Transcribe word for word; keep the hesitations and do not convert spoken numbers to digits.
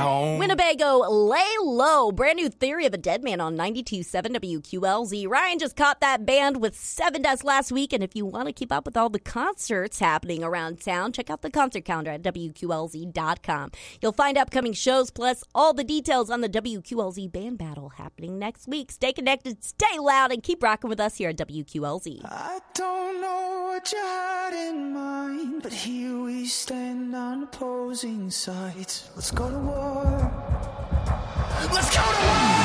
Meow. Winnebago, lay low. Brand new Theory of a Dead Man on ninety-two point seven W Q L Z. Ryan just caught that band with Seven Dust last week, and if you want to keep up with all the concerts happening around town, check out the concert calendar at W Q L Z dot com. You'll find upcoming shows, plus all the details on the W Q L Z band battle happening next week. Stay connected, stay loud, and keep rocking with us here at W Q L Z. I don't know what you had in mind, but here we stand on opposing sides. Let's go to war. Let's go to war!